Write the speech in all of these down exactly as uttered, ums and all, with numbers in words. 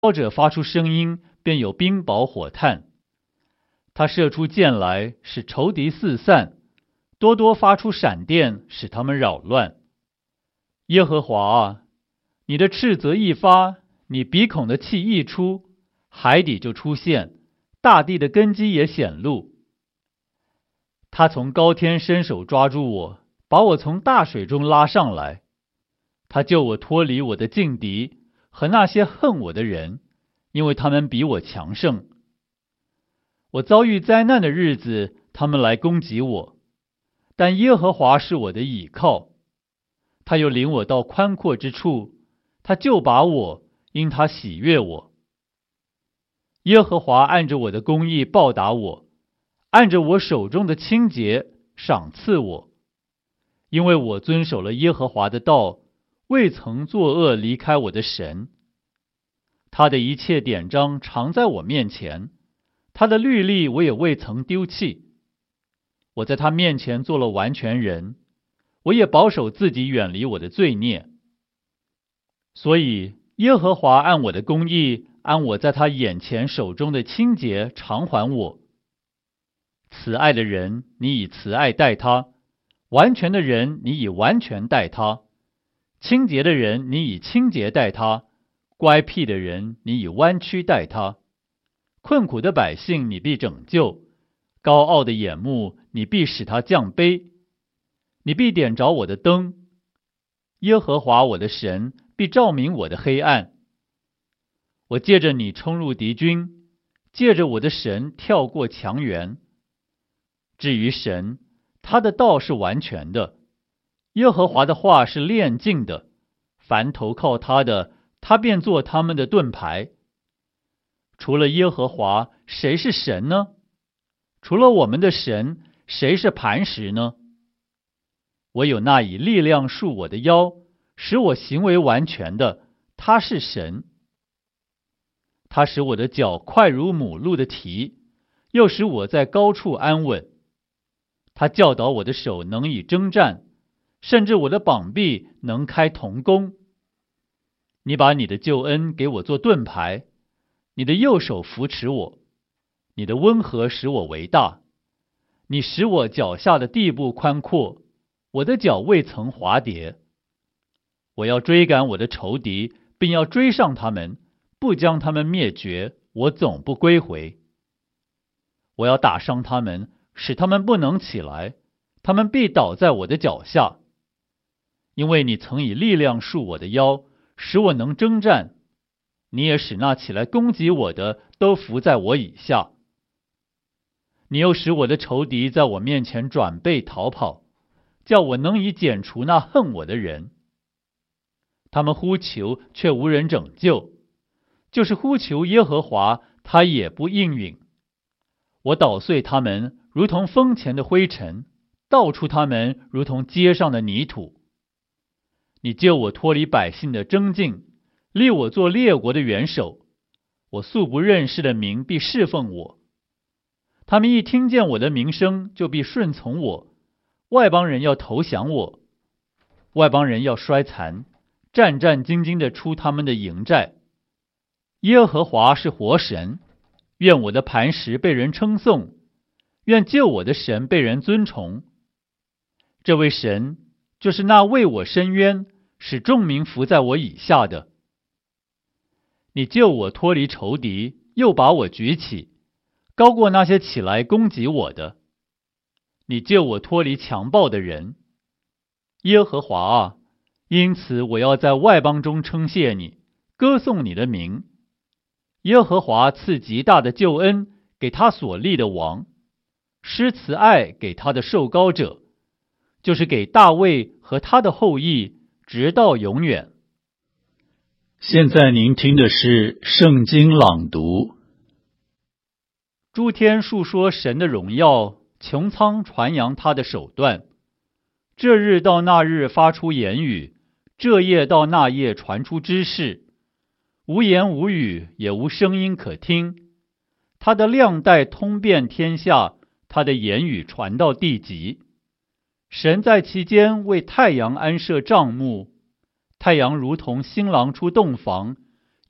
高者发出声音，便有冰雹火炭。他射出箭来，使仇敌四散，多多发出闪电，使他们扰乱。耶和华啊，你的斥责一发，你鼻孔的气一出，海底就出现，大地的根基也显露。他从高天伸手抓住我，把我从大水中拉上来。他救我脱离我的劲敌和那些恨我的人，因为他们比我强盛。我遭遇灾难的日子，他们来攻击我，但耶和华是我的倚靠。他又领我到宽阔之处，他救拔我，因他喜悦我。耶和华按着我的公义报答我，按着我手中的清洁赏赐我，因为我遵守了耶和华的道，未曾作恶离开我的神。他的一切典章常在我面前，他的律例我也未曾丢弃。我在他面前做了完全人，我也保守自己远离我的罪孽。所以耶和华按我的公义，按我在他眼前手中的清洁偿还我。慈爱的人，你以慈爱待他；完全的人，你以完全待他；清洁的人，你以清洁待他；乖僻的人，你以弯曲待他；困苦的百姓，你必拯救；高傲的眼目，你必使他降卑。你必点着我的灯，耶和华我的神必照明我的黑暗。我借着你冲入敌军，借着我的神跳过墙垣。至于神，他的道是完全的，耶和华的话是炼净的，凡投靠他的，他便做他们的盾牌。除了耶和华，谁是神呢？除了我们的神，谁是磐石呢？我有那以力量束我的腰，使我行为完全的，他是神。他使我的脚快如母鹿的蹄，又使我在高处安稳。他教导我的手能以征战，甚至我的膀臂能开铜弓。你把你的救恩给我做盾牌，你的右手扶持我，你的温和使我为大。你使我脚下的地步宽阔，我的脚未曾滑跌。我要追赶我的仇敌，并要追上他们，不将他们灭绝，我总不归回。我要打伤他们，使他们不能起来，他们必倒在我的脚下。因为你曾以力量束我的腰，使我能征战，你也使那起来攻击我的都伏在我以下。你又使我的仇敌在我面前转背逃跑，叫我能以剪除那恨我的人。他们呼求，却无人拯救，就是呼求耶和华，他也不应允。我捣碎他们，如同风前的灰尘，倒出他们，如同街上的泥土。你救我脱离百姓的争竞，立我做列国的元首。我素不认识的民必侍奉我。他们一听见我的名声，就必顺从我。外邦人要投降我，外邦人要衰残，战战兢兢地出他们的营寨。耶和华是活神，愿我的磐石被人称颂，愿救我的神被人尊崇。这位神就是那为我伸冤，使众民服在我以下的。你救我脱离仇敌，又把我举起，高过那些起来攻击我的。你救我脱离强暴的人。耶和华啊，因此我要在外邦中称谢你，歌颂你的名。耶和华赐极大的救恩给他所立的王，施慈爱给他的受膏者，就是给大卫和他的后裔，直到永远。 现在您听的是圣经朗读。 诸天述说神的荣耀，穹苍传扬他的手段。这日到那日发出言语，这夜到那夜传出知识。无言无语，也无声音可听。他的亮带通遍天下，他的言语传到地极。神在其间为太阳安设帐幕，太阳如同新郎出洞房，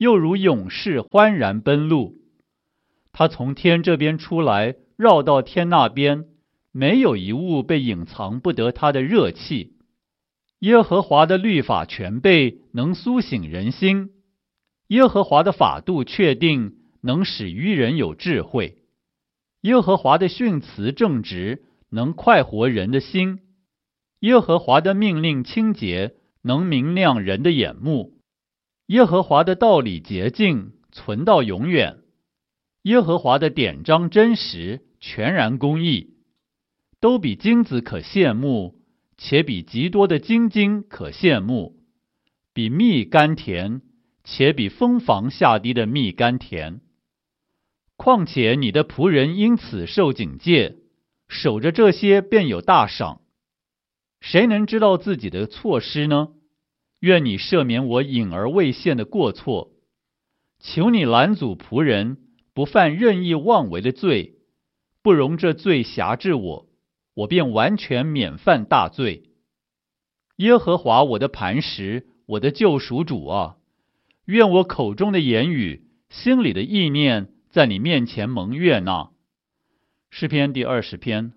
又如勇士欢然奔路。他从天这边出来，绕到天那边，没有一物被隐藏不得他的热气。耶和华的律法全备，能苏醒人心；耶和华的法度确定，能使愚人有智慧；耶和华的训词正直，能快活人的心；耶和华的命令清洁，能明亮人的眼目；耶和华的道理洁净，存到永远；耶和华的典章真实，全然公义，都比金子可羡慕，且比极多的金金可羡慕，比蜜甘甜，且比蜂房下滴的蜜甘甜。况且你的仆人因此受警戒，守着这些便有大赏。谁能知道自己的错失呢？愿你赦免我隐而未现的过错，求你拦阻仆人不犯任意妄为的罪，不容这罪辖制我，我便完全免犯大罪。耶和华我的磐石，我的救赎主啊，愿我口中的言语，心里的意念，在你面前蒙悦纳。诗篇第二十篇。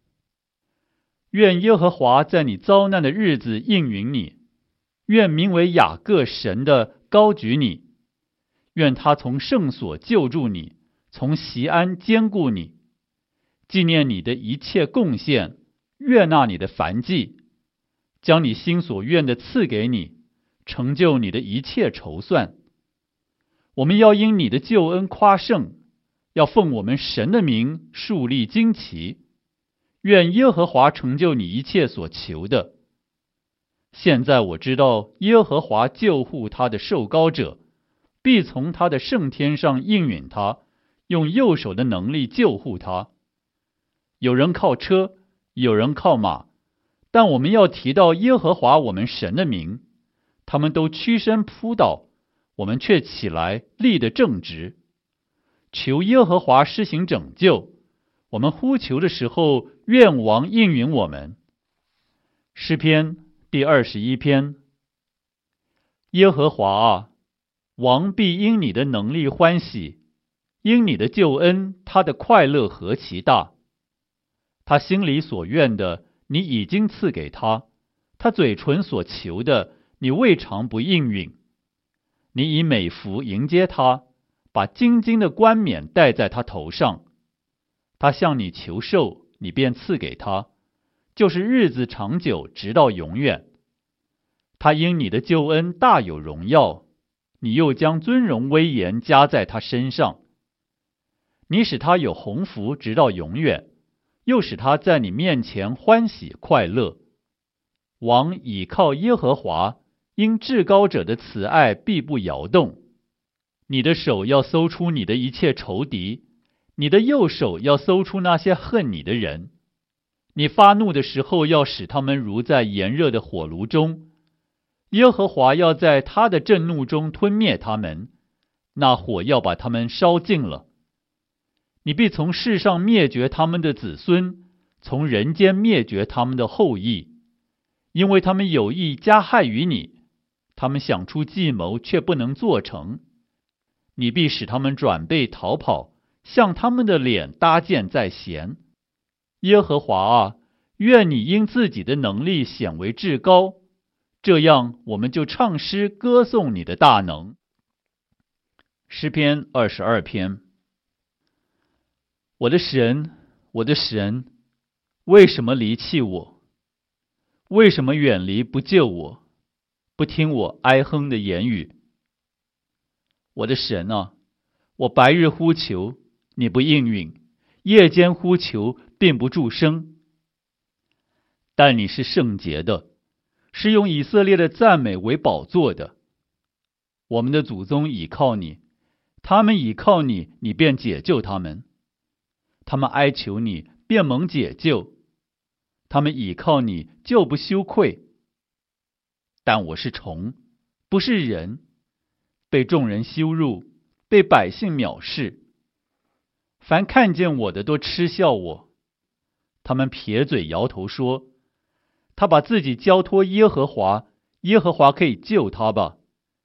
愿耶和华在你遭难的日子应允你，愿名为雅各神的高举你，愿他从圣所救助你，从锡安坚固你，纪念你的一切贡献，悦纳你的燔祭，将你心所愿的赐给你，成就你的一切筹算。我们要因你的救恩夸胜，要奉我们神的名树立旌旗。愿耶和华成就你一切所求的。现在我知道耶和华救护他的受膏者，必从他的圣天上应允他，用右手的能力救护他。有人靠车，有人靠马，但我们要提到耶和华我们神的名，他们都屈身扑倒，我们却起来立得正直。求耶和华施行拯救，我们呼求的时候，愿王应允我们。诗篇第二十一篇。耶和华啊，王必因你的能力欢喜，因你的救恩，他的快乐何其大！他心里所愿的，你已经赐给他；他嘴唇所求的，你未尝不应允。你以美福迎接他，把金金的冠冕戴在他头上。他向你求寿，你便赐给他，就是日子长久，直到永远。他因你的救恩大有荣耀，你又将尊荣威严加在他身上。你使他有鸿福，直到永远，又使他在你面前欢喜快乐。王倚靠耶和华，因至高者的慈爱必不摇动。你的手要搜出你的一切仇敌，你的右手要搜出那些恨你的人。你发怒的时候，要使他们如在炎热的火炉中。耶和华要在他的震怒中吞灭他们，那火要把他们烧尽了。你必从世上灭绝他们的子孙，从人间灭绝他们的后裔，因为他们有意加害于你，他们想出计谋却不能做成。你必使他们转背逃跑，向他们的脸搭箭在弦。耶和华啊，愿你因自己的能力显为至高，这样我们就唱诗歌颂你的大能。诗篇二十二篇。我的神，我的神，为什么离弃我？为什么远离不救我，不听我哀哼的言语？我的神啊，我白日呼求，你不应允；夜间呼求，并不助声。但你是圣洁的，是用以色列的赞美为宝座的。我们的祖宗倚靠你，他们倚靠你，你便解救他们。他们哀求你，便蒙解救；他们倚靠你，就不羞愧。但我是虫，不是人，被众人羞辱，被百姓藐视。凡看见我的都嗤笑我，他们撇嘴摇头说：他把自己交托耶和华，耶和华可以救他吧。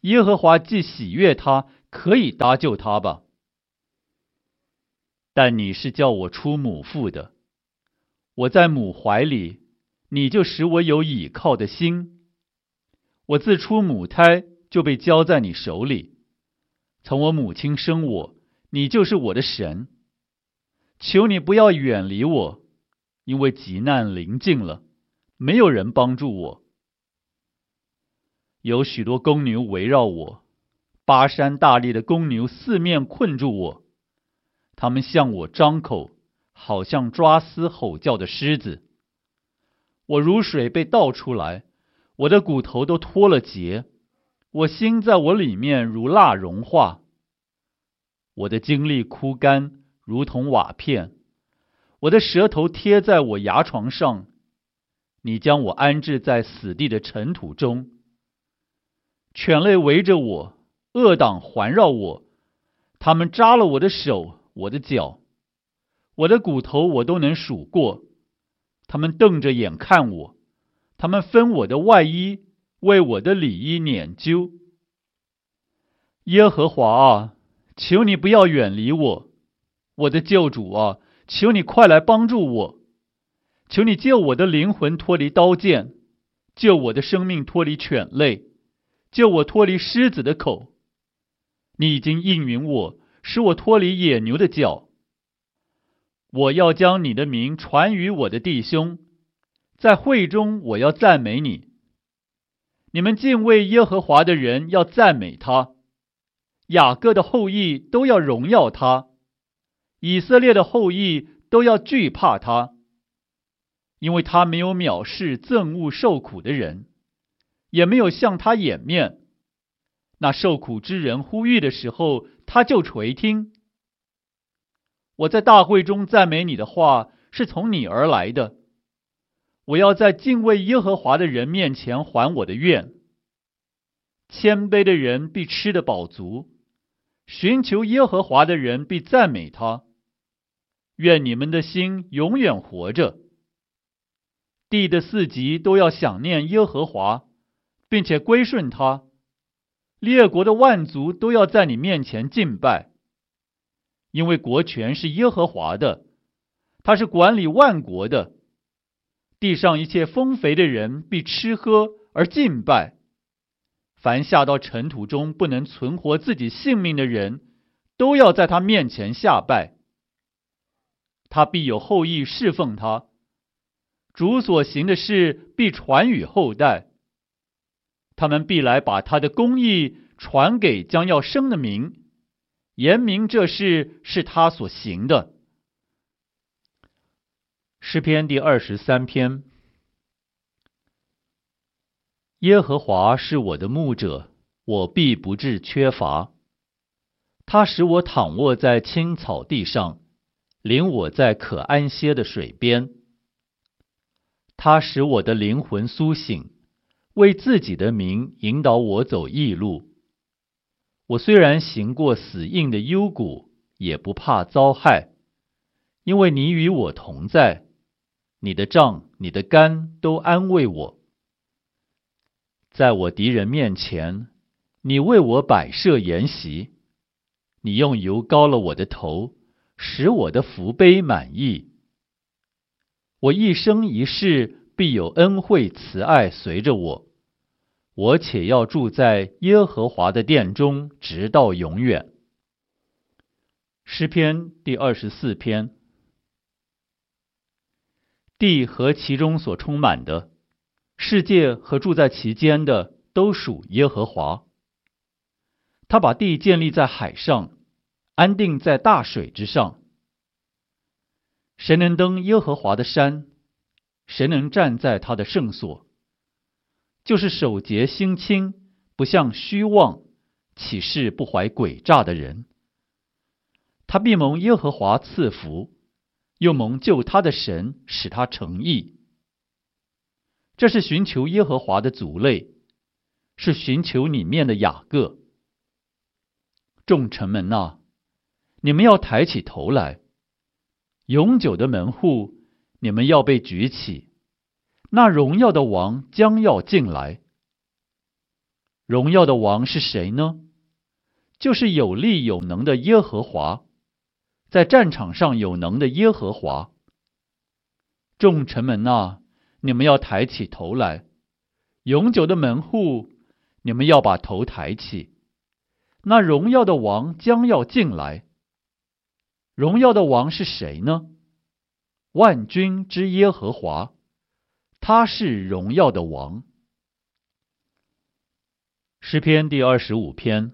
耶和华既喜悦他，可以搭救他吧。但你是叫我出母腹的，我在母怀里，你就使我有倚靠的心。我自出母胎就被交在你手里，从我母亲生我，你就是我的神。求你不要远离我，因为急难临近了，没有人帮助我。有许多公牛围绕我，巴山大力的公牛四面困住我，他们向我张口，好像抓撕吼叫的狮子。我如水被倒出来，我的骨头都脱了节，我心在我里面如蜡融化。我的精力枯干，如同瓦片，我的舌头贴在我牙床上。你将我安置在死地的尘土中。犬类围着我，恶党环绕我，他们扎了我的手，我的脚，我的骨头我都能数过。他们瞪着眼看我，他们分我的外衣，为我的里衣捻揪。耶和华啊，求你不要远离我，我的救主啊，求你快来帮助我。求你救我的灵魂脱离刀剑，救我的生命脱离犬类，救我脱离狮子的口。你已经应允我，使我脱离野牛的脚。我要将你的名传于我的弟兄，在会中我要赞美你。你们敬畏耶和华的人要赞美他，雅各的后裔都要荣耀他，以色列的后裔都要惧怕他，因为他没有藐视憎恶受苦的人，也没有向他掩面。那受苦之人呼吁的时候，他就垂听。我在大会中赞美你的话是从你而来的，我要在敬畏耶和华的人面前还我的愿。谦卑的人必吃得饱足，寻求耶和华的人必赞美他。愿你们的心永远活着。地的四极都要想念耶和华，并且归顺他。列国的万族都要在你面前敬拜，因为国权是耶和华的，他是管理万国的。地上一切丰肥的人必吃喝而敬拜，凡下到尘土中不能存活自己性命的人，都要在他面前下拜。他必有后裔侍奉他，主所行的事必传与后代。他们必来把他的公义传给将要生的民，言明这事是他所行的。诗篇第二十三篇。耶和华是我的牧者，我必不致缺乏。他使我躺卧在青草地上，领我在可安歇的水边。他使我的灵魂苏醒，为自己的名引导我走义路。我虽然行过死荫的幽谷，也不怕遭害，因为你与我同在，你的杖、你的竿都安慰我。在我敌人面前，你为我摆设筵席，你用油膏了我的头，使我的福杯满溢。我一生一世必有恩惠慈爱随着我，我且要住在耶和华的殿中，直到永远。诗篇第二十四篇。地和其中所充满的，世界和住在其间的，都属耶和华。他把地建立在海上，安定在大水之上。谁能登耶和华的山？谁能站在他的圣所？就是手洁心清，不向虚妄，起誓不怀诡诈的人。他必蒙耶和华赐福，又蒙救他的神使他成义。这是寻求耶和华的族类，是寻求里面的雅各。众臣们啊，你们要抬起头来，永久的门户，你们要被举起，那荣耀的王将要进来。 荣耀的王是谁呢？就是有力有能的耶和华，在战场上有能的耶和华。众臣们啊，你们要抬起头来，永久的门户，你们要把头抬起。那荣耀的王将要进来。荣耀的王是谁呢？万军之耶和华，他是荣耀的王。诗篇第二十五篇。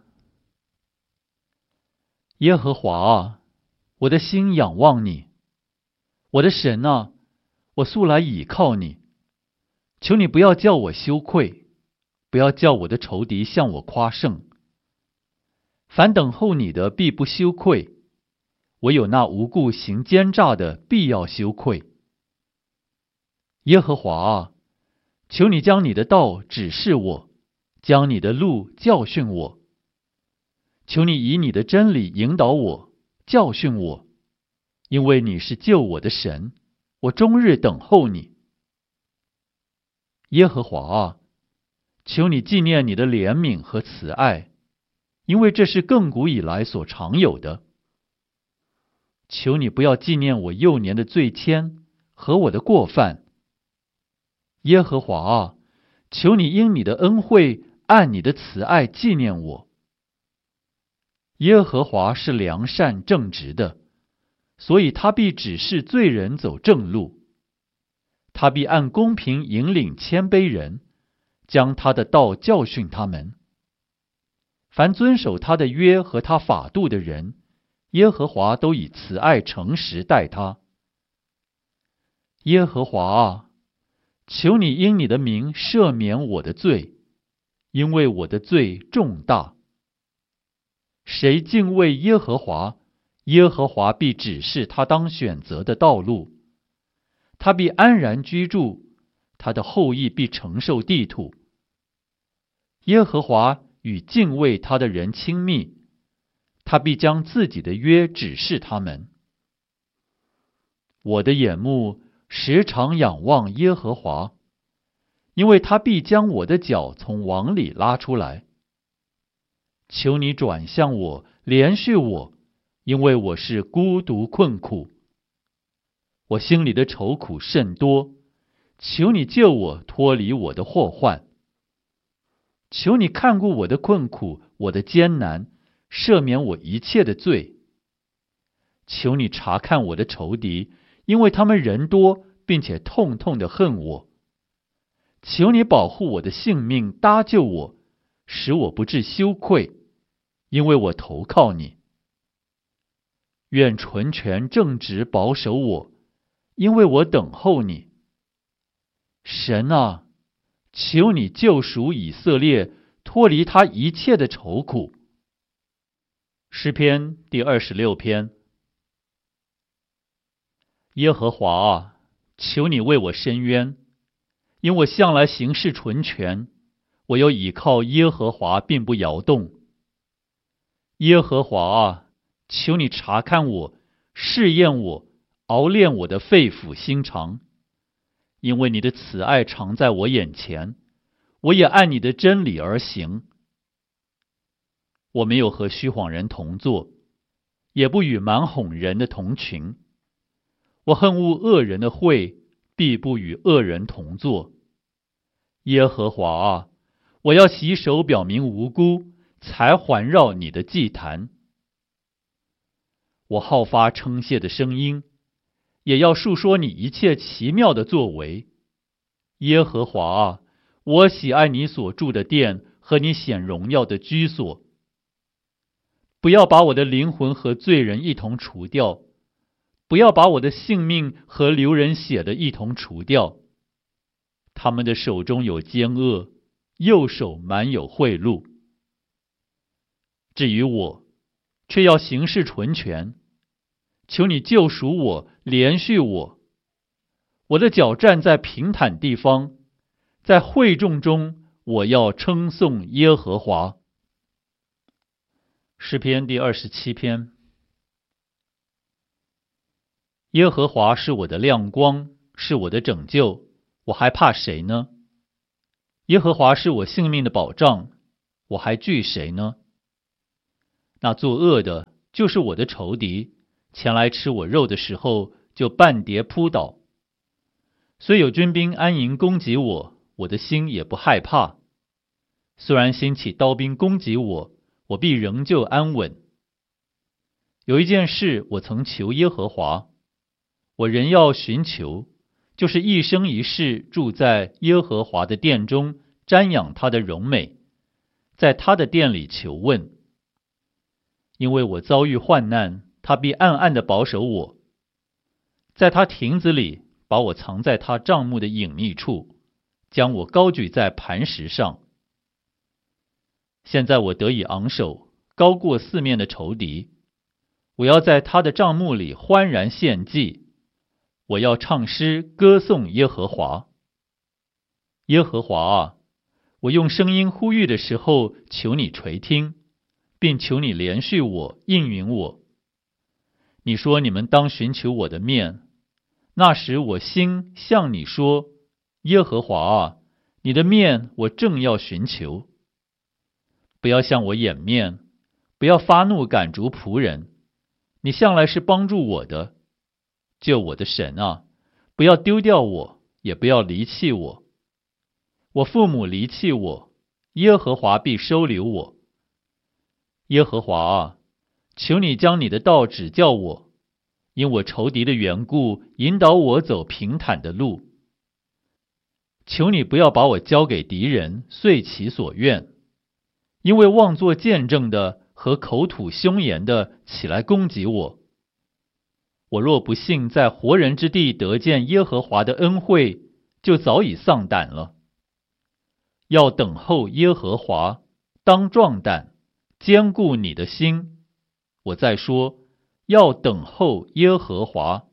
耶和华啊，我的心仰望你，我的神啊，我素来倚靠你。求你不要叫我羞愧，不要叫我的仇敌向我夸胜。凡等候你的必不羞愧，唯有那无故行奸诈的必要羞愧。耶和华啊，求你将你的道指示我，将你的路教训我。求你以你的真理引导我，教训我，因为你是救我的神，我终日等候你。耶和华啊，求你纪念你的怜悯和慈爱，因为这是亘古以来所常有的。求你不要纪念我幼年的罪愆和我的过犯。耶和华啊，求你因你的恩惠按你的慈爱纪念我。耶和华是良善正直的，所以他必指示罪人走正路。他必按公平引领谦卑人，将他的道教训他们。凡遵守他的约和他法度的人，耶和华都以慈爱诚实待他。耶和华啊，求你因你的名赦免我的罪，因为我的罪重大。谁敬畏耶和华，耶和华必指示他当选择的道路。他必安然居住，他的后裔必承受地土。耶和华与敬畏他的人亲密，他必将自己的约指示他们。我的眼目时常仰望耶和华，因为他必将我的脚从网里拉出来。求你转向我，怜恤我，因为我是孤独困苦。我心里的愁苦甚多，求你救我脱离我的祸患。求你看顾我的困苦，我的艰难，赦免我一切的罪。求你查看我的仇敌，因为他们人多，并且痛痛地恨我。求你保护我的性命，搭救我，使我不致羞愧，因为我投靠你。愿纯全正直保守我，因为我等候你。神啊，求你救赎以色列，脱离他一切的愁苦。诗篇第二十六篇。耶和华啊，求你为我伸冤，因我向来行事纯全，我又倚靠耶和华，并不摇动。耶和华啊，求你查看我，试验我，熬炼我的肺腑心肠，因为你的慈爱常在我眼前，我也按你的真理而行。我没有和虚谎人同坐，也不与蛮哄人的同群。我恨恶恶人的会，必不与恶人同坐。耶和华啊，我要洗手表明无辜，才环绕你的祭坛。我好发称谢的声音，也要述说你一切奇妙的作为。耶和华啊，我喜爱你所住的殿和你显荣耀的居所。不要把我的灵魂和罪人一同除掉，不要把我的性命和流人血的一同除掉。他们的手中有奸恶，右手满有贿赂。至于我，却要行事纯全。求你救赎我，怜恤我。我的脚站在平坦地方，在会众中，我要称颂耶和华。诗篇第二十七篇。耶和华是我的亮光，是我的拯救，我还怕谁呢？耶和华是我性命的保障， 我还惧谁呢？那作恶的就是我的仇敌，前来吃我肉的时候，就半跌扑倒。虽有军兵安营攻击我，我的心也不害怕。虽然兴起刀兵攻击我，我必仍旧安稳。有一件事我曾求耶和华，我仍要寻求，就是一生一世住在耶和华的殿中，瞻仰他的荣美，在他的殿里求问。因为我遭遇患难，他必暗暗地保守我，在他亭子里把我藏在他帐幕的隐秘处，将我高举在磐石上。现在我得以昂首，高过四面的仇敌。我要在他的帐幕里欢然献祭，我要唱诗歌颂耶和华。耶和华啊，我用声音呼吁的时候，求你垂听，并求你怜恤我，应允我。你说你们当寻求我的面，那时我心向你说，耶和华啊，你的面我正要寻求。不要向我掩面，不要发怒赶逐仆人，你向来是帮助我的，救我的神啊，不要丢掉我，也不要离弃我。我父母离弃我，耶和华必收留我。耶和华啊，求你将你的道指教我，因我仇敌的缘故，引导我走平坦的路。求你不要把我交给敌人，遂其所愿，因为妄作见证的和口吐凶言的起来攻击我。我若不幸在活人之地得见耶和华的恩惠，就早已丧胆了。要等候耶和华，当壮胆，坚固你的心。我再说，要等候耶和华。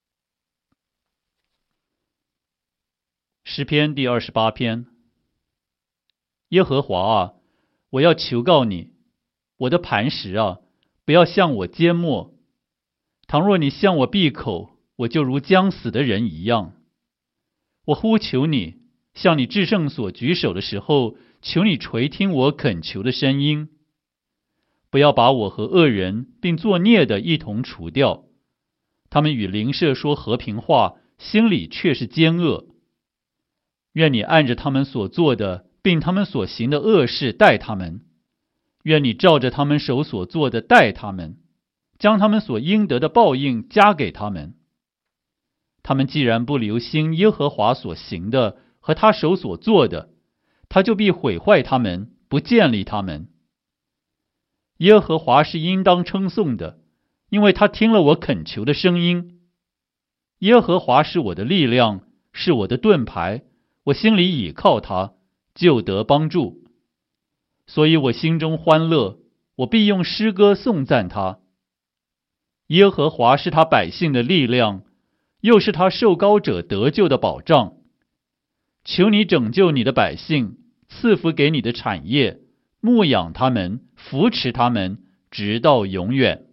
诗篇第二十八篇。耶和华啊，我要求告你，我的磐石啊，不要向我缄默。倘若你向我闭口，我就如将死的人一样。我呼求你，向你至圣所举手的时候，求你垂听我恳求的声音。不要把我和恶人并作孽的一同除掉，他们与邻舍说和平话，心里却是奸恶。愿你按着他们所做的并他们所行的恶事待他们，愿你照着他们手所做的待他们，将他们所应得的报应加给他们。他们既然不留心耶和华所行的和他手所做的，他就必毁坏他们，不建立他们。耶和华是应当称颂的，因为他听了我恳求的声音。耶和华是我的力量，是我的盾牌，我心里倚靠他，就得帮助。所以我心中欢乐，我必用诗歌颂赞他。耶和华是他百姓的力量，又是他受膏者得救的保障。求你拯救你的百姓，赐福给你的产业，牧养他们，扶持他们，直到永远。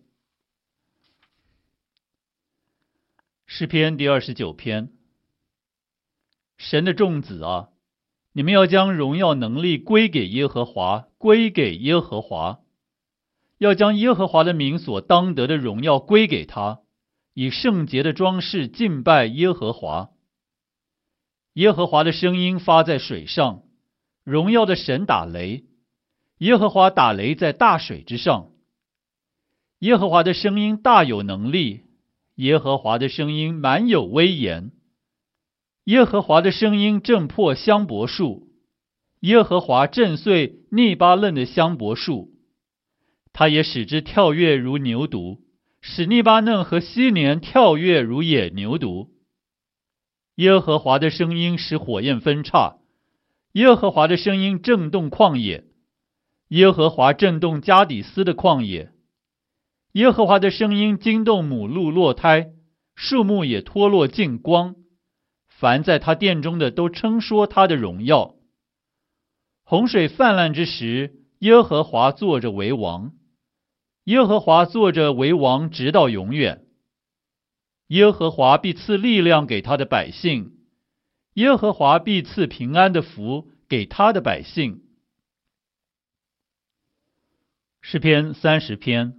诗篇第二十九篇。神的众子啊，你们要将荣耀能力归给耶和华，归给耶和华。要将耶和华的名所当得的荣耀归给他，以圣洁的装饰敬拜耶和华。耶和华的声音发在水上，荣耀的神打雷，耶和华打雷在大水之上。耶和华的声音大有能力，耶和华的声音满有威严。耶和华的声音震破香柏树，耶和华震碎利巴嫩的香柏树。他也使之跳跃如牛犊，使利巴嫩和西连跳跃如野牛犊。耶和华的声音使火焰分叉，耶和华的声音震动旷野，耶和华震动加底斯的旷野。耶和华的声音惊动母鹿落胎，树木也脱落尽光。凡在他殿中的都称说他的荣耀。洪水泛滥之时，耶和华坐着为王，耶和华坐着为王直到永远。耶和华必赐力量给他的百姓，耶和华必赐平安的福给他的百姓。 诗篇三十篇。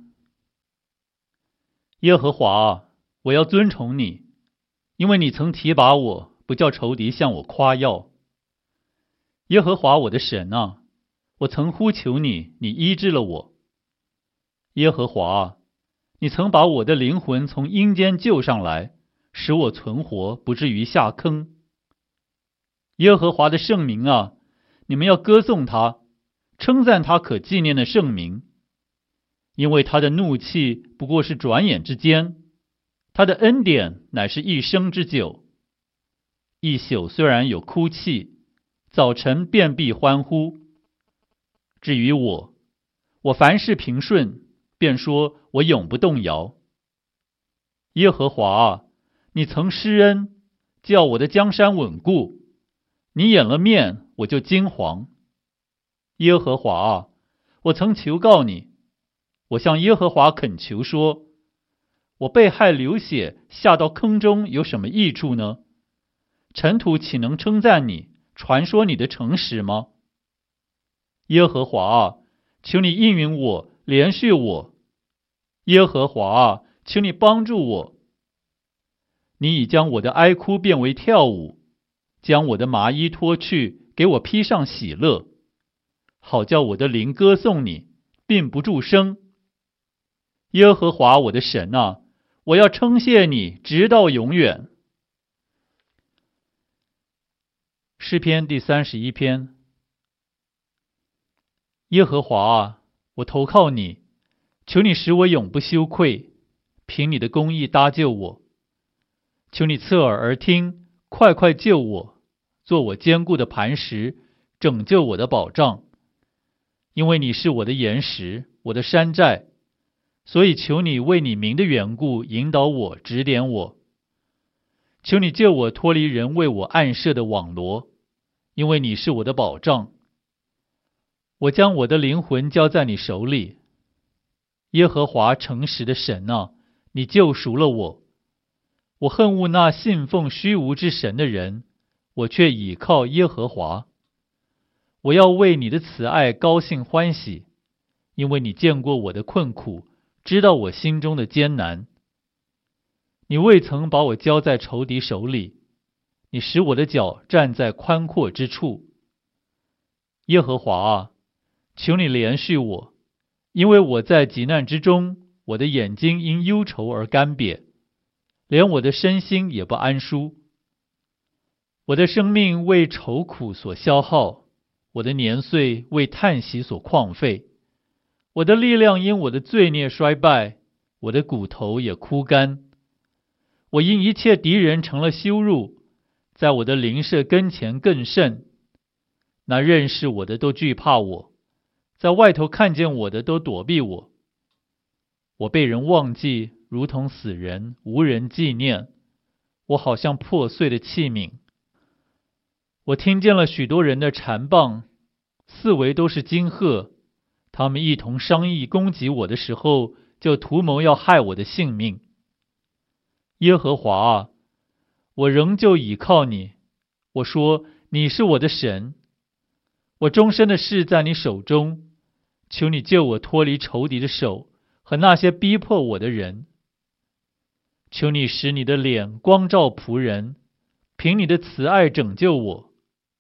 耶和华啊，我要尊崇你，因为你曾提拔我，不叫仇敌向我夸耀。耶和华我的神啊，我曾呼求你，你医治了我。耶和华啊，你曾把我的灵魂从阴间救上来，使我存活，不至于下坑。耶和华的圣名啊，你们要歌颂他，称赞他可纪念的圣名。因为他的怒气不过是转眼之间，他的恩典乃是一生之久。一宿虽然有哭泣，早晨便必欢呼。至于我，我凡事平顺，便说我永不动摇。耶和华啊，你曾施恩，叫我的江山稳固，你掩了面，我就惊惶。耶和华啊，我曾求告你，我向耶和华恳求说，我被害流血，下到坑中有什么益处呢？尘土岂能称赞你，传说你的诚实吗？耶和华啊，求你应允我，怜恤我。耶和华啊，求你帮助我。你已将我的哀哭变为跳舞，将我的麻衣脱去，给我披上喜乐，好叫我的灵歌颂你，并不住声。耶和华我的神啊，我要称谢你，直到永远。诗篇第三十一篇。耶和华啊，我投靠你，求你使我永不羞愧，凭你的公义搭救我。求你侧耳而听，快快救我，做我坚固的磐石，拯救我的保障。因为你是我的岩石，我的山寨，所以求你为你名的缘故引导我，指点我。求你救我脱离人为我暗设的网罗，因为你是我的保障。我将我的灵魂交在你手里。耶和华诚实的神啊，你救赎了我。我恨恶那信奉虚无之神的人，我却倚靠耶和华。我要为你的慈爱高兴欢喜，因为你见过我的困苦，知道我心中的艰难。你未曾把我交在仇敌手里，你使我的脚站在宽阔之处。耶和华啊，求你怜恤我，因为我在急难之中，我的眼睛因忧愁而干瘪，连我的身心也不安舒。我的生命为愁苦所消耗，我的年岁为叹息所旷废，我的力量因我的罪孽衰败，我的骨头也枯干。我因一切敌人成了羞辱，在我的邻舍跟前更甚。那认识我的都惧怕我，在外头看见我的都躲避我。我被人忘记，如同死人，无人纪念。我好像破碎的器皿。我听见了许多人的缠棒，四围都是金鹤，他们一同商议攻击我的时候，就图谋要害我的性命。耶和华啊，我仍旧倚靠你。我说，你是我的神。我终身的事在你手中，求你救我脱离仇敌的手和那些逼迫我的人。求你使你的脸光照仆人，凭你的慈爱拯救我。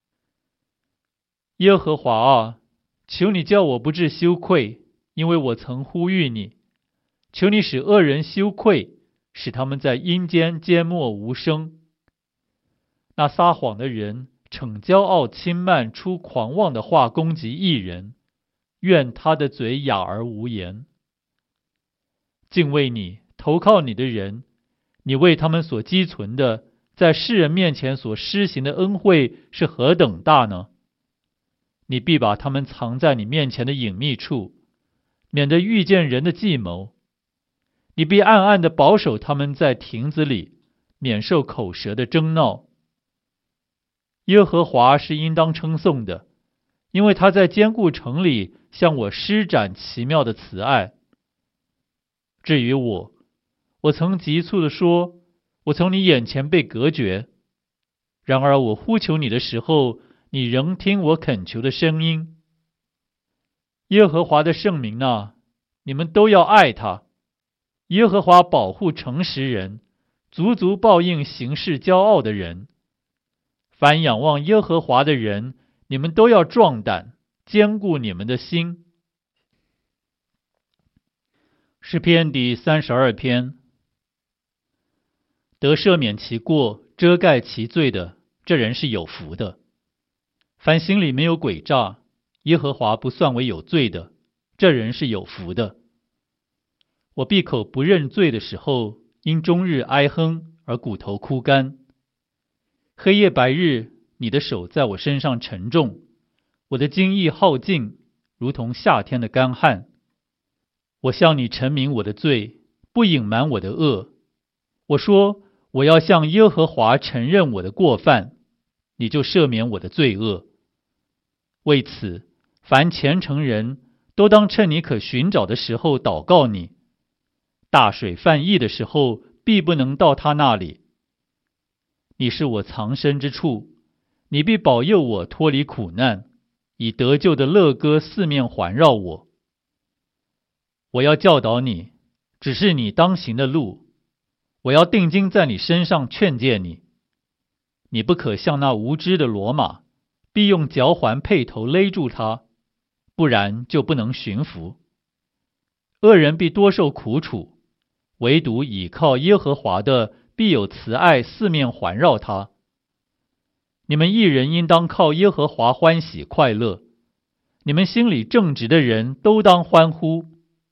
耶和华啊，求你叫我不致羞愧，因为我曾呼吁你。求你使恶人羞愧，使他们在阴间缄默无声。那撒谎的人逞骄傲轻慢，出狂妄的话攻击义人，愿他的嘴哑而无言。敬畏你，投靠你的人，你为他们所积存的，在世人面前所施行的恩惠是何等大呢？你必把他们藏在你面前的隐秘处，免得遇见人的计谋。你必暗暗地保守他们在亭子里，免受口舌的争闹。耶和华是应当称颂的，因为他在坚固城里向我施展奇妙的慈爱。至于我，我曾急促地说，我从你眼前被隔绝。然而我呼求你的时候，你仍听我恳求的声音。耶和华的圣名啊， 你们都要爱他。耶和华保护诚实人，足足报应行事骄傲的人。凡仰望耶和华的人，你们都要壮胆，坚固你们的心。诗篇第三十二篇。得赦免其过，遮盖其罪的，这人是有福的。凡心里没有诡诈，耶和华不算为有罪的，这人是有福的。我闭口不认罪的时候，因终日哀哼而骨头枯干。黑夜白日，你的手在我身上沉重，我的精意耗尽，如同夏天的干旱。我向你陈明我的罪，不隐瞒我的恶。我说，我要向耶和华承认我的过犯，你就赦免我的罪恶。为此，凡虔诚人都当趁你可寻找的时候祷告你。大水泛溢的时候，必不能到他那里。你是我藏身之处，你必保佑我脱离苦难，以得救的乐歌四面环绕我。我要教导你，只是你当行的路。我要定睛在你身上劝诫你。你不可像那无知的骡马，必用脚环辔头勒住它，不然就不能驯服。恶人必多受苦楚，唯独倚靠耶和华的，必有慈爱四面环绕他。你们义人应当靠耶和华欢喜快乐，你们心里正直的人都当欢呼。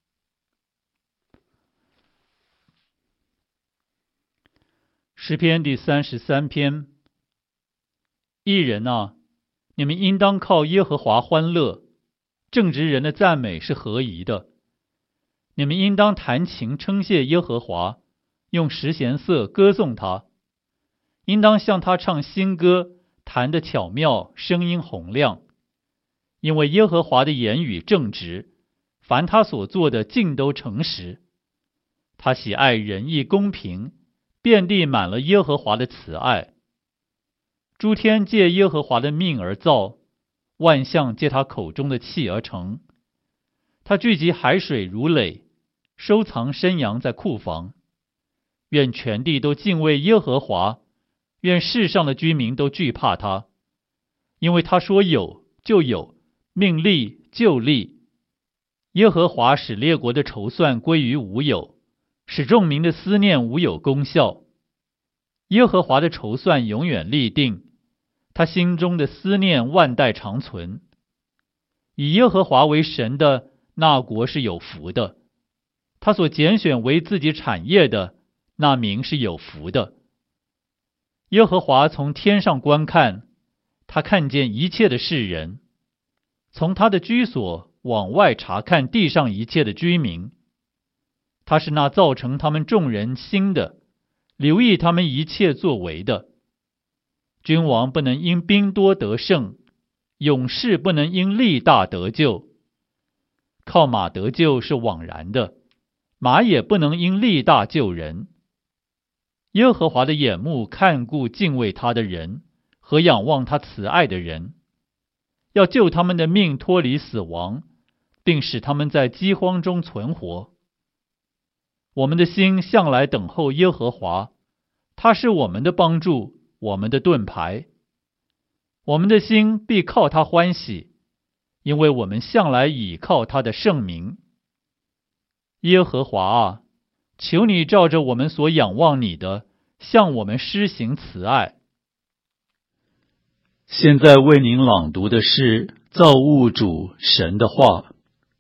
诗篇第三十三篇。义人啊，你们应当靠耶和华欢乐，正直人的赞美是合宜的。你们应当弹琴称谢耶和华，用十弦瑟歌颂他，应当向他唱新歌，弹得巧妙，声音洪亮。因为耶和华的言语正直，凡他所做的尽都诚实。他喜爱仁义公平，遍地满了耶和华的慈爱。诸天借耶和华的命而造，万象借他口中的气而成。他聚集海水如垒，收藏山羊在库房。愿全地都敬畏耶和华，愿世上的居民都惧怕他。因为他说有就有，命立就立。耶和华使列国的筹算归于无有，使众民的思念无有功效。耶和华的筹算永远立定，他心中的思念万代长存。以耶和华为神的那国是有福的，他所拣选为自己产业的那民是有福的。耶和华从天上观看，他看见一切的世人，从他的居所往外查看地上一切的居民。他是那造成他们众人心的，留意他们一切作为的。君王不能因兵多得胜，勇士不能因力大得救。靠马得救是枉然的，马也不能因力大救人。耶和华的眼目看顾敬畏他的人和仰望他慈爱的人，要救他们的命脱离死亡，并使他们在饥荒中存活。我们的心向来等候耶和华，他是我们的帮助，我们的盾牌。我们的心必靠他欢喜，因为我们向来倚靠他的圣名。耶和华啊，求你照着我们所仰望你的，向我们施行慈爱。 现在为您朗读的是造物主神的话。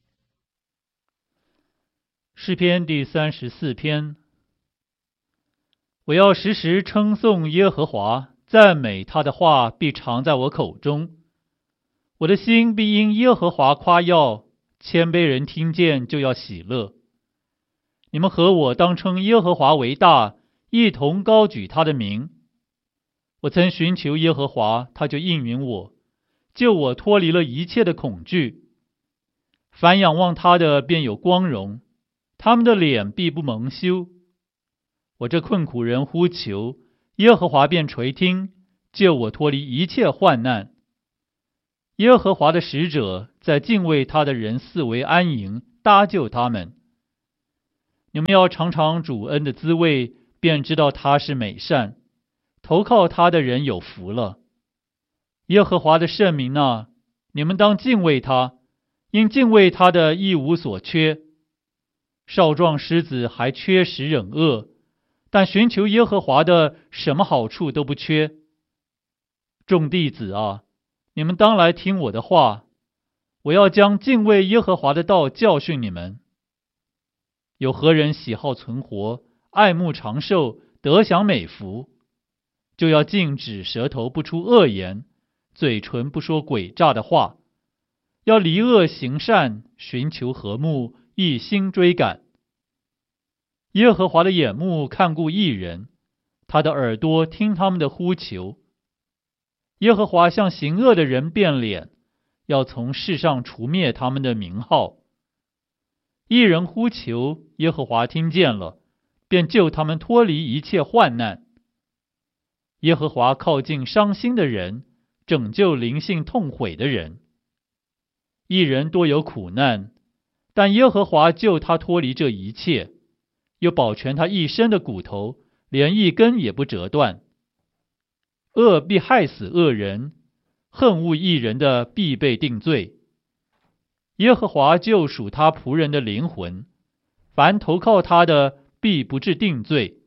诗篇第三十四篇。我要时时称颂耶和华，赞美他的话必常在我口中。我的心必因耶和华夸耀，谦卑人听见就要喜乐。你们和我当称耶和华为大，一同高举他的名。我曾寻求耶和华，他就应允我，救我脱离了一切的恐惧。凡仰望他的便有光荣，他们的脸必不蒙羞。我这困苦人呼求，耶和华便垂听，救我脱离一切患难。耶和华的使者在敬畏他的人四围安营， 搭救他们。你们要尝尝主恩的滋味，便知道他是美善，投靠他的人有福了。耶和华的圣民啊，你们当敬畏他，因敬畏他的一无所缺。少壮狮子还缺食忍饿，但寻求耶和华的什么好处都不缺。众弟子啊，你们当来听我的话，我要将敬畏耶和华的道教训你们。有何人喜好存活，爱慕长寿，得享美福，就要禁止舌头不出恶言，嘴唇不说诡诈的话，要离恶行善，寻求和睦，一心追赶。耶和华的眼目看顾义人，他的耳朵听他们的呼求。耶和华向行恶的人变脸，要从世上除灭他们的名号。义人呼求，耶和华听见了，便救他们脱离一切患难。耶和华靠近伤心的人，拯救灵性痛悔的人。义人多有苦难，但耶和华救他脱离这一切，又保全他一身的骨头，连一根也不折断。恶必害死恶人，恨恶义人的必被定罪。耶和华救赎他仆人的灵魂，凡投靠他的必不致定罪。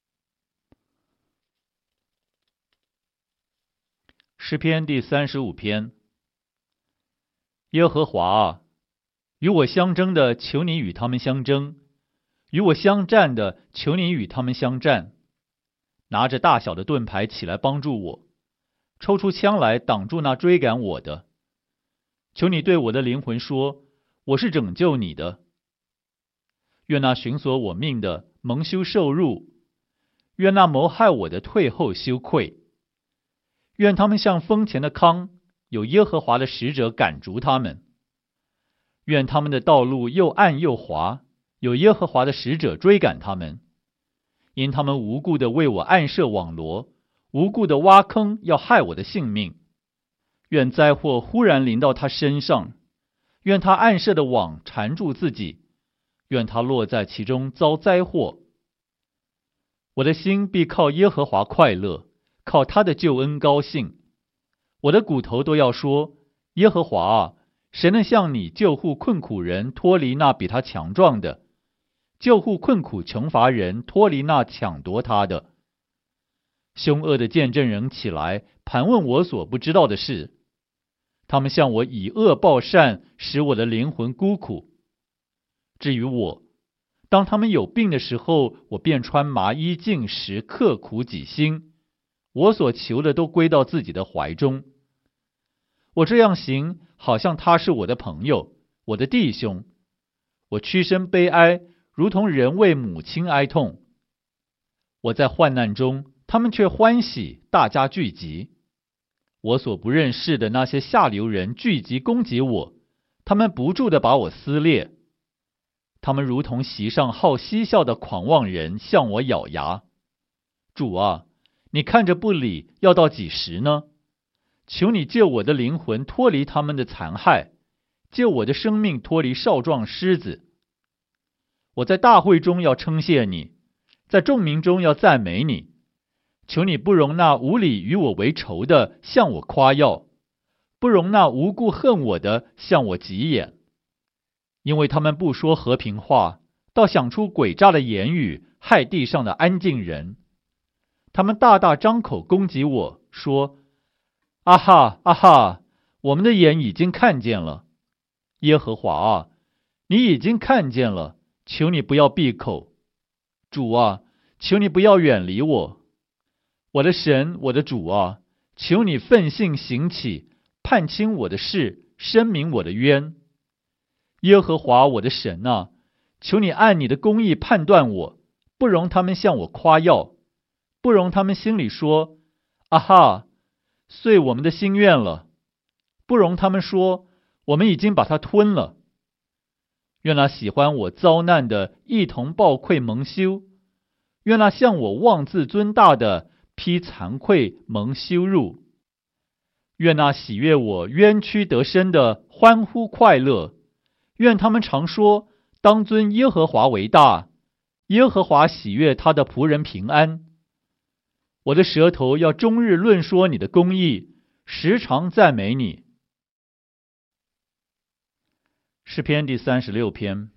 诗篇第三十五篇。耶和华啊，与我相争的，求你与他们相争；与我相战的，求你与他们相战。拿着大小的盾牌起来帮助我，抽出枪来挡住那追赶我的。求你对我的灵魂说，我是拯救你的。愿那寻索我命的蒙羞受辱，愿那谋害我的退后羞愧。愿他们像风前的糠，有耶和华的使者赶逐他们。愿他们的道路又暗又滑，有耶和华的使者追赶他们。因他们无故的为我暗设网罗，无故的挖坑，要害我的性命。愿灾祸忽然临到他身上，愿他暗设的网缠住自己，愿他落在其中遭灾祸。我的心必靠耶和华快乐，靠他的救恩高兴。我的骨头都要说，耶和华啊，谁能像你救护困苦人脱离那比他强壮的，救护困苦穷乏人脱离那抢夺他的。凶恶的见证人起来盘问我所不知道的事，他们向我以恶报善，使我的灵魂孤苦。至于我，当他们有病的时候，我便穿麻衣进食，刻苦己心，我所求的都归到自己的怀中。我这样行，好像他是我的朋友，我的弟兄。我屈身悲哀，如同人为母亲哀痛。我在患难中，他们却欢喜，大家聚集。我所不认识的那些下流人聚集攻击我，他们不住地把我撕裂。他们如同席上好嬉笑的狂妄人，向我咬牙。主啊，你看着不理，要到几时呢？求你救我的灵魂脱离他们的残害，救我的生命脱离少壮狮子。我在大会中要称谢你，在众民中要赞美你。求你不容那无理与我为仇的向我夸耀，不容那无故恨我的向我急眼。因为他们不说和平话，倒想出诡诈的言语，害地上的安静人。他们大大张口攻击我，说：啊哈啊哈，我们的眼已经看见了。耶和华啊，你已经看见了，求你不要闭口。主啊，求你不要远离我。我的神，我的主啊，求你奋性行起，判清我的事，申明我的冤。耶和华我的神啊，求你按你的公义判断我，不容他们向我夸耀，不容他们心里说：啊哈，遂我们的心愿了，不容他们说：我们已经把它吞了。愿那喜欢我遭难的一同抱愧蒙羞，愿那向我妄自尊大的披惭愧蒙羞辱。愿那喜悦我冤屈得生的欢呼快乐，愿他们常说： 当尊耶和华为大，耶和华喜悦他的仆人平安。我的舌头要终日论说你的公义，时常赞美你。诗篇第三十六篇。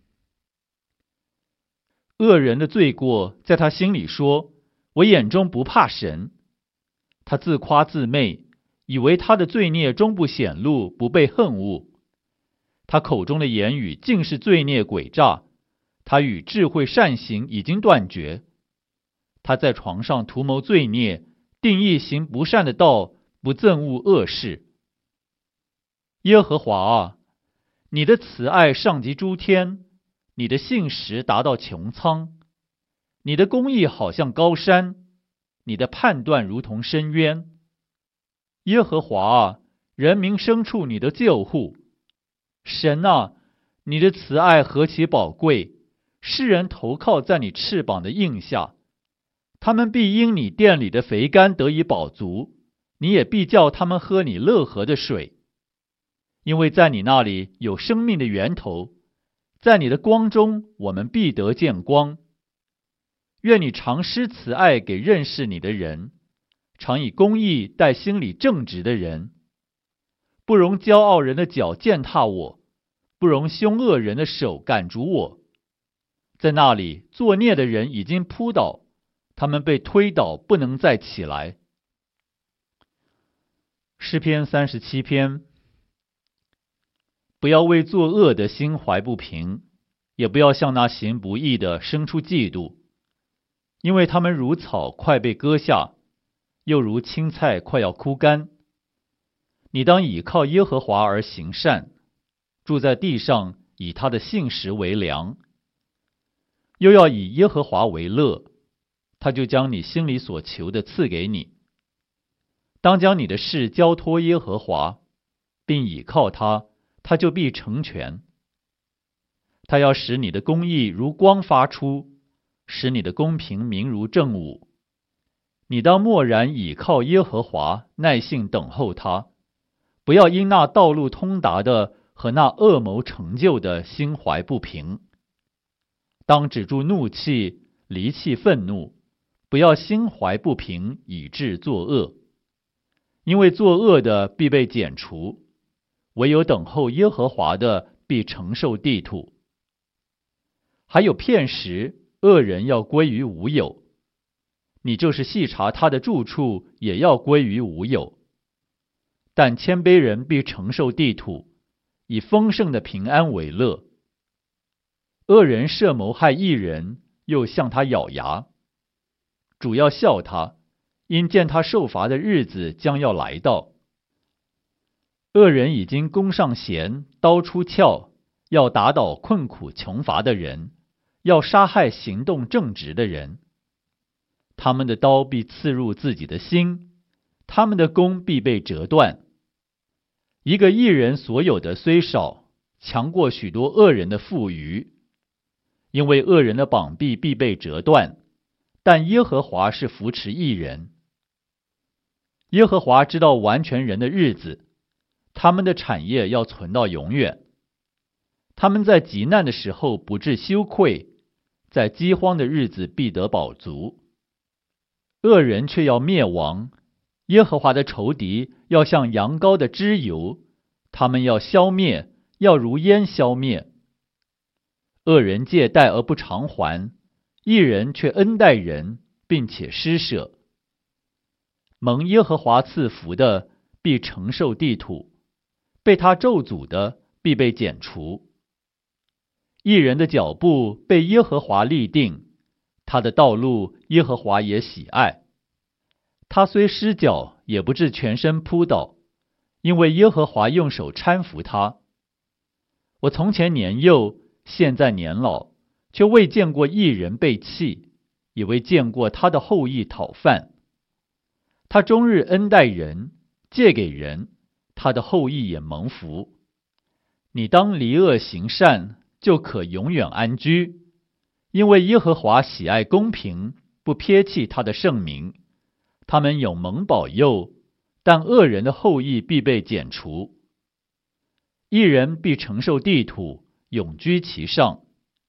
恶人的罪过在他心里说，我眼中不怕神。他自夸自媚，以为他的罪孽终不显露，不被恨恶。他口中的言语尽是罪孽诡诈，他与智慧善行已经断绝。他在床上图谋罪孽，定义行不善的道，不憎恶恶事。耶和华啊，你的慈爱上及诸天，你的信实达到穹苍，你的公义好像高山，你的判断如同深渊。耶和华啊，人民牲畜你的救护。神啊，你的慈爱何其宝贵，世人投靠在你翅膀的印下。他们必因你殿里的肥甘得以饱足，你也必叫他们喝你乐河的水。因为在你那里有生命的源头，在你的光中我们必得见光。愿你常施慈爱给认识你的人，常以公义待心里正直的人。不容骄傲人的脚践踏我，不容凶恶人的手赶逐我。在那里作孽的人已经扑倒，他们被推倒，不能再起来。诗篇三十七篇。不要为作恶的心怀不平，也不要向那行不义的生出嫉妒，因为他们如草快被割下，又如青菜快要枯干。你当倚靠耶和华而行善，住在地上，以他的信实为粮。又要以耶和华为乐，他就将你心里所求的赐给你。当将你的事交托耶和华，并倚靠他，他就必成全。他要使你的公义如光发出，使你的公平明如正午。你当默然倚靠耶和华，耐性等候他，不要因那道路通达的和那恶谋成就的心怀不平。当止住怒气，离弃愤怒，不要心怀不平，以致作恶。因为作恶的必被剪除，唯有等候耶和华的必承受地土。还有片时，恶人要归于无有，你就是细查他的住处，也要归于无有。但谦卑人必承受地土，以丰盛的平安为乐。恶人设谋害义人，又向他咬牙。主要笑他，因见他受罚的日子将要来到。恶人已经弓上弦，刀出鞘，要打倒困苦穷乏的人，要杀害行动正直的人。他们的刀必刺入自己的心，他们的弓必被折断。一个义人所有的虽少，强过许多恶人的富余。因为恶人的膀臂必被折断，但耶和华是扶持义人。耶和华知道完全人的日子，他们的产业要存到永远。他们在极难的时候不致羞愧，在饥荒的日子必得饱足。恶人却要灭亡，耶和华的仇敌要像羊羔的脂油，他们要消灭，要如烟消灭。恶人借贷而不偿还，义人却恩待人，并且施舍。蒙耶和华赐福的，必承受地土；被他咒诅的，必被剪除。义人的脚步被耶和华立定，他的道路耶和华也喜爱。他虽失脚，也不致全身扑倒，因为耶和华用手搀扶他。我从前年幼，现在年老，却未见过义人被弃，也未见过他的后裔讨饭。他终日恩待人，借给人，他的后裔也蒙福。你当离恶行善，就可永远安居，因为耶和华喜爱公平，不撇弃他的圣名。他们有蒙保佑，但恶人的后裔必被剪除。义人必承受地土，永居其上，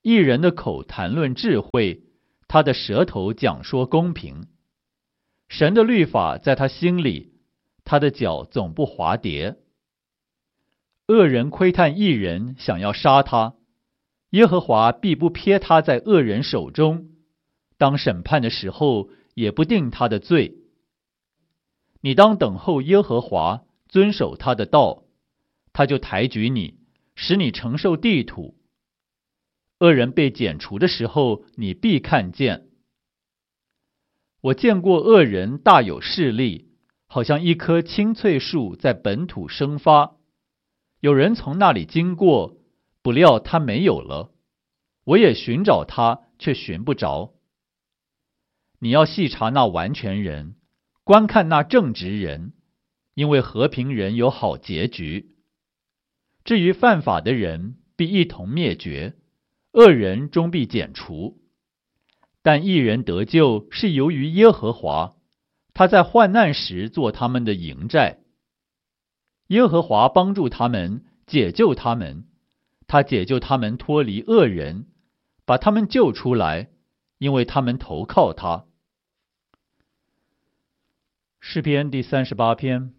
义人的口谈论智慧，他的舌头讲说公平。神的律法在他心里，他的脚总不滑跌。恶人窥探义人，想要杀他，耶和华必不撇他在恶人手中，当审判的时候也不定他的罪。你当等候耶和华，遵守他的道，他就抬举你，使你承受地土。恶人被剪除的时候，你必看见。我见过恶人大有势力，好像一棵青翠树在本土生发，有人从那里经过，不料他没有了，我也寻找他，却寻不着。你要细查那完全人，观看那正直人，因为和平人有好结局。至于犯法的人，必一同灭绝，恶人终必剪除。但义人得救是由于耶和华，他在患难时做他们的营寨。耶和华帮助他们，解救他们，他解救他们脱离恶人，把他们救出来，因为他们投靠他。诗篇第三十八篇。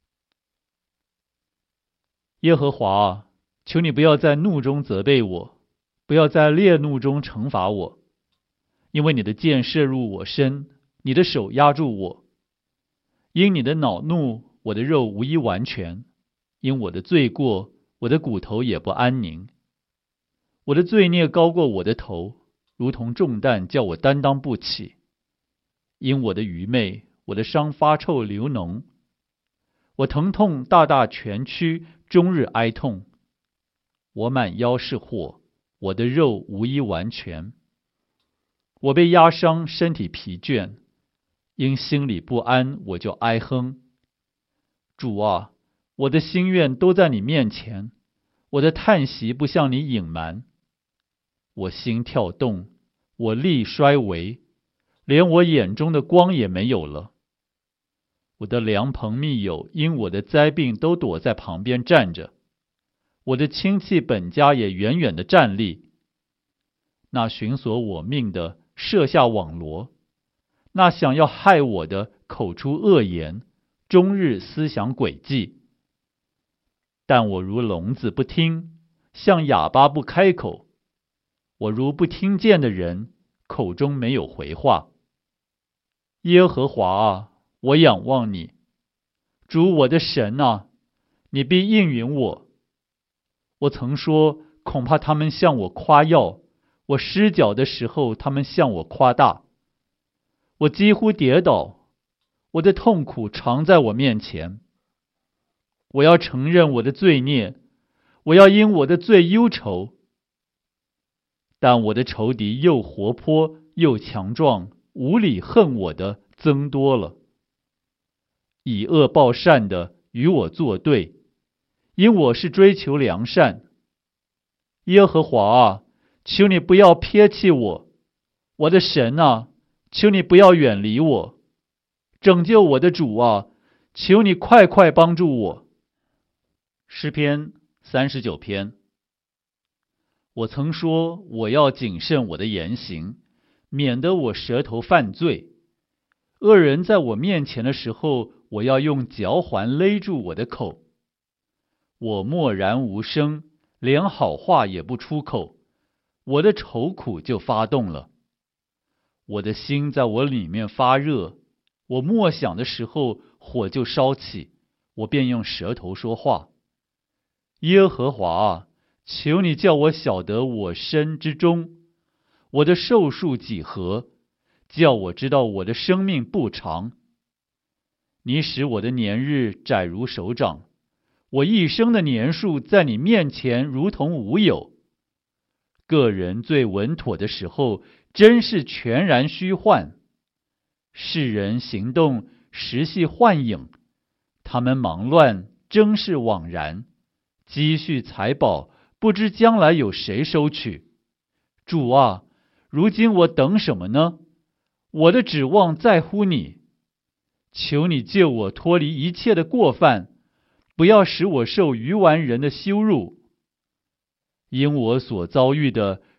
耶和华，求你不要在怒中责备我，不要在烈怒中惩罚我，因为你的箭射入我身，你的手压住我。因你的恼怒，我的肉无一完全；因我的罪过，我的骨头也不安宁。我的罪孽高过我的头，如同重担，叫我担当不起。因我的愚昧，我的伤发臭流脓，我疼痛大大蜷曲，终日哀痛。我满腰是祸，我的肉无一完全。我被压伤，身体疲倦，因心里不安，我就哀哼。主啊，我的心愿都在你面前，我的叹息不向你隐瞒。我心跳动，我力衰微，连我眼中的光也没有了。我的良朋密友因我的灾病都躲在旁边站着，我的亲戚本家也远远地站立。那寻索我命的设下网罗，那想要害我的口出恶言，终日思想诡计。但我如聋子不听，像哑巴不开口。我如不听见的人，口中没有回话。耶和华啊，我仰望你，主我的神啊，你必应允我。我曾说，恐怕他们向我夸耀，我失脚的时候，他们向我夸大。我几乎跌倒，我的痛苦常在我面前。我要承认我的罪孽，我要因我的罪忧愁。但我的仇敌又活泼又强壮，无理恨我的增多了。以恶报善的与我作对，因我是追求良善。耶和华啊，求你不要撇弃我，我的神啊，求你不要远离我。拯救我的主啊，求你快快帮助我。诗篇三十九篇。我曾说，我要谨慎我的言行，免得我舌头犯罪。恶人在我面前的时候，我要用嚼环勒住我的口。我默然无声，连好话也不出口，我的愁苦就发动了。我的心在我里面发热，我默想的时候，火就烧起，我便用舌头说话。耶和华啊，求你叫我晓得我身之终，我的寿数几何，叫我知道我的生命不长。你使我的年日窄如手掌，我一生的年数在你面前如同无有。个人最稳妥的时候，真是全然虚幻。世人行动实系幻影，他们忙乱，真是枉然。积蓄财宝，不知将来有谁收取。主啊，如今我等什么呢？我的指望在乎你。求你救我脱离一切的过犯，不要使我受愚顽人的羞辱。因我所遭遇的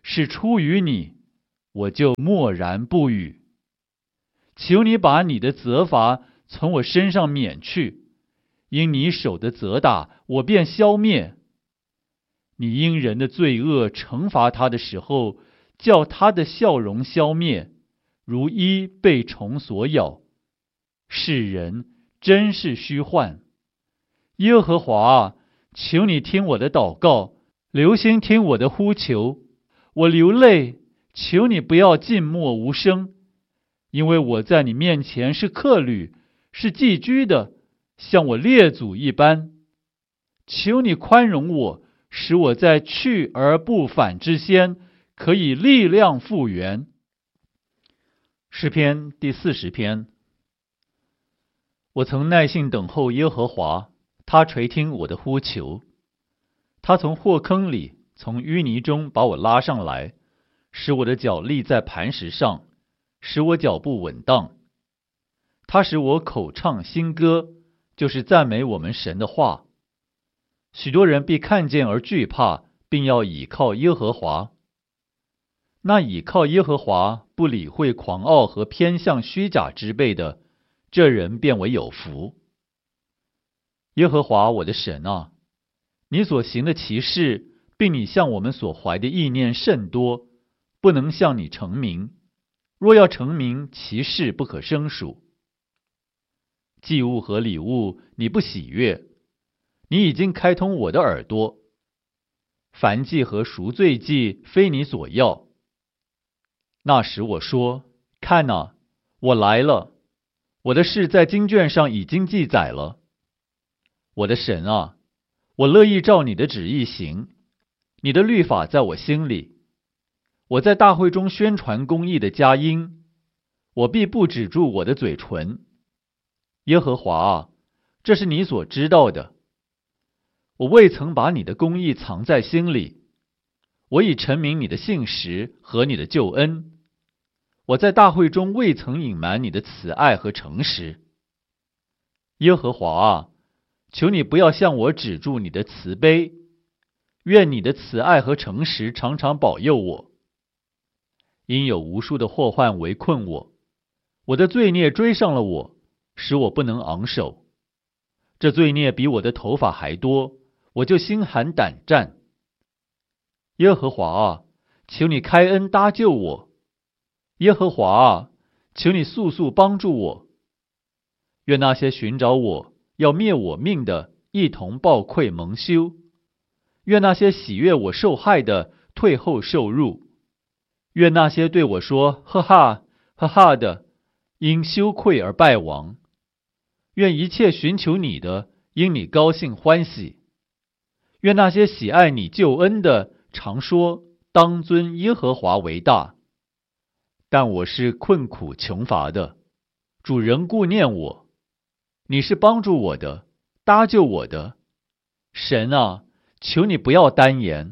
是出于你，我就默然不语。求你把你的责罚从我身上免去，因你手的责打，我便消灭。你因人的罪恶惩罚他的时候，叫他的笑容消灭，如衣被虫所咬。世人真是虚幻。耶和华啊，求你听我的祷告，留心听我的呼求。我流泪，求你不要静默无声，因为我在你面前是客旅，是寄居的，像我列祖一般。求你宽容我，使我在去而不返之先，可以力量复原。诗篇第四十篇。我曾耐心等候耶和华，他垂听我的呼求。他从祸坑里，从淤泥中把我拉上来，使我的脚立在磐石上，使我脚步稳当。他使我口唱新歌，就是赞美我们神的话。许多人必看见而惧怕，并要倚靠耶和华。那倚靠耶和华，不理会狂傲和偏向虚假之辈的，这人便为有福。耶和华我的神啊，你所行的奇事，并你向我们所怀的意念甚多，不能向你成名。若要成名，其事不可胜数。祭物和礼物你不喜悦，你已经开通我的耳朵。燔祭和赎罪祭非你所要。那时我说，看哪，我来了，我的事在经卷上已经记载了。我的神啊，我乐意照你的旨意行，你的律法在我心里。我在大会中宣传公义的佳音，我必不止住我的嘴唇。耶和华啊，这是你所知道的。我未曾把你的公义藏在心里，我已陈明你的信实和你的救恩。我在大会中未曾隐瞒你的慈爱和诚实。耶和华啊，求你不要向我止住你的慈悲，愿你的慈爱和诚实常常保佑我。因有无数的祸患围困我，我的罪孽追上了我，使我不能昂首。这罪孽比我的头发还多，我就心寒胆战。耶和华啊，求你开恩搭救我。耶和华啊，求你速速帮助我。愿那些寻找我要灭我命的一同抱愧蒙羞，愿那些喜悦我受害的退后受辱，愿那些对我说呵哈呵哈的因羞愧而败亡。愿一切寻求你的因你高兴欢喜。愿那些喜爱你救恩的常说当尊耶和华为大。但我是困苦穷乏的，主仍顾念我。你是帮助我的，搭救我的。神啊，求你不要单言。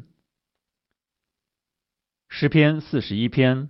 诗篇四十一篇。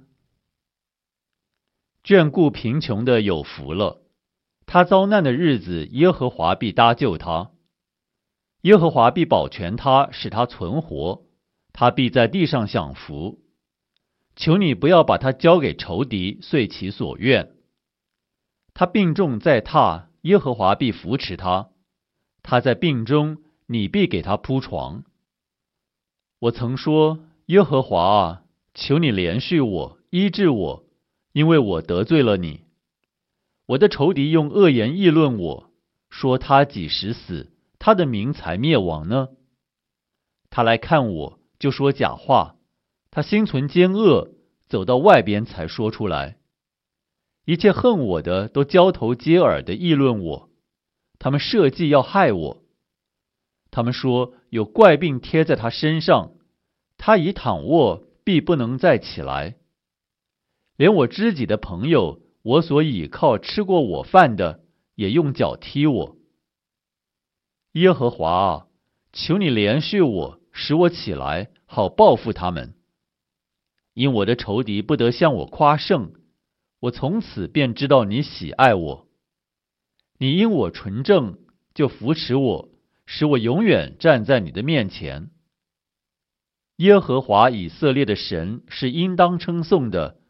眷顾贫穷的有福了，他遭难的日子，耶和华必搭救他。耶和华必保全他，使他存活，他必在地上享福。求你不要把他交给仇敌，遂其所愿。他病重在榻，耶和华必扶持他。他在病中，你必给他铺床。我曾说，耶和华啊，求你怜恤我，医治我，因为我得罪了你。我的仇敌用恶言议论我，说他几时死，他的名才灭亡呢？他来看我，就说假话，他心存奸恶，走到外边才说出来。一切恨我的都交头接耳的议论我，他们设计要害我。他们说有怪病贴在他身上，他一躺卧必不能再起来。连我知己的朋友，我所倚靠吃过我饭的，也用脚踢我。耶和华啊，求你怜恤我，使我起来，好报复他们。因我的仇敌不得向我夸胜，我从此便知道你喜爱我。你因我纯正，就扶持我，使我永远站在你的面前。 耶和华以色列的神是应当称颂的，